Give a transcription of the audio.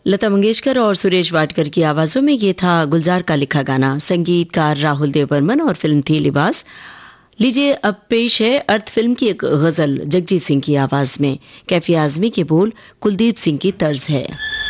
लता मंगेशकर और सुरेश वाडकर की आवाज़ों में ये था गुलजार का लिखा गाना, संगीतकार राहुल देव बर्मन और फिल्म थी लिबास। लीजिए अब पेश है अर्थ फिल्म की एक गज़ल जगजीत सिंह की आवाज़ में। कैफी आज़मी के बोल कुलदीप सिंह की तर्ज है।